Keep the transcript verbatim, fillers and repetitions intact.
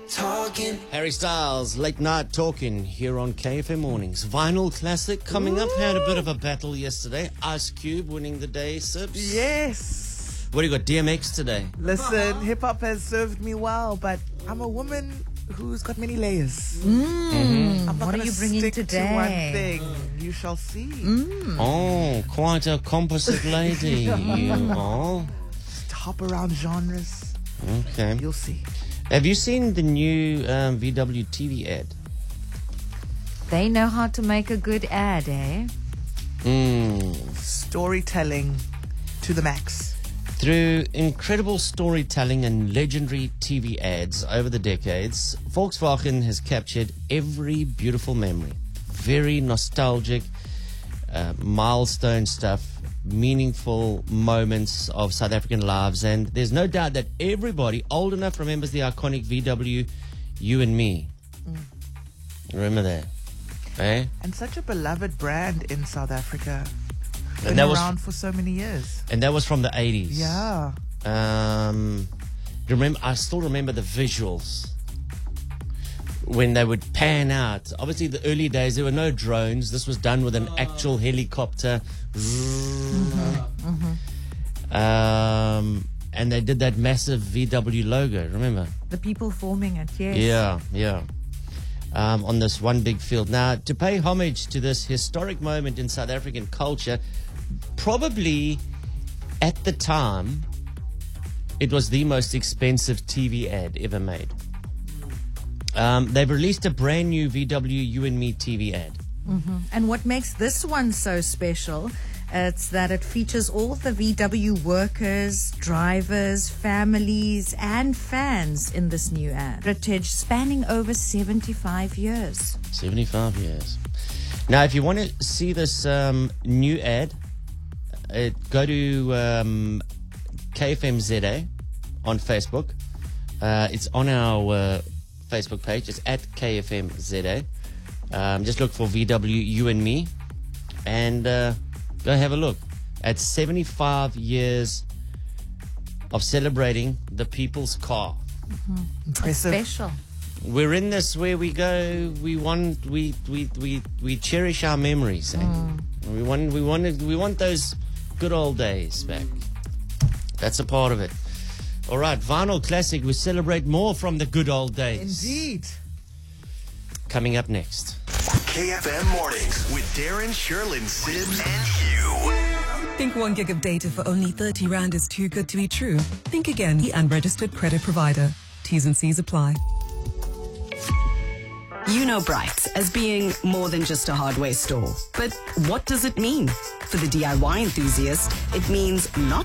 talking. Harry Styles, Late Night Talking here on K F M Mornings. Vinyl Classic coming up. Had a bit of a battle yesterday. Ice Cube winning the day, Sips. Yes. What do you got, D M X today? Listen, hip-hop has served me well, but I'm a woman who's got many layers. Mm. I'm not What are gonna you bringing stick today? to one thing. You shall see. Oh, quite a composite lady you are. Just hop around genres. Okay. You'll see. Have you seen the new um, V W T V ad? They know how to make a good ad, eh? Mm. Storytelling to the max. Through incredible storytelling and legendary T V ads over the decades, Volkswagen has captured every beautiful memory. Very nostalgic, uh, milestone stuff, meaningful moments of South African lives. And there's no doubt that everybody old enough remembers the iconic V W You and Me. Mm. Remember that? Eh? And such a beloved brand in South Africa. Been And that was around for so many years. and that was from the eighties. Yeah. Um, remember, I still remember the visuals when they would pan out. Obviously, the early days there were no drones. This was done with an actual helicopter. Mm-hmm. Mm-hmm. Um, and they did that massive V W logo. Remember? The people forming it, yes. Yeah, yeah. Um, on this one big field. Now, to pay homage to this historic moment in South African culture, probably at the time, it was the most expensive T V ad ever made. Um, they've released a brand new V W You and Me T V ad. Mm-hmm. And what makes this one so special, it's that it features all the V W workers, drivers, families, and fans in this new ad. Heritage spanning over seventy-five years. seventy-five years. Now, if you want to see this um, new ad, uh, go to um, K F M Z A on Facebook. Uh, it's on our uh, Facebook page. It's at K F M Z A. Um, just look for V W You and Me and uh, go have a look at seventy-five years of celebrating the people's car. Impressive. Special. We're in this where we go. We want. We we we, we cherish our memories. Eh? We want. We want. We want those good old days back. That's a part of it. All right, Vinyl Classic. We celebrate more from the good old days. Indeed. Coming up next. K F M Mornings with Darren, Sherlyn, Sims, and Hugh. Think one gig of data for only thirty rand is too good to be true? Think again. The unregistered credit provider. T's and C's apply. You know Bright as being more than just a hardware store. But what does it mean? For the D I Y enthusiast, it means not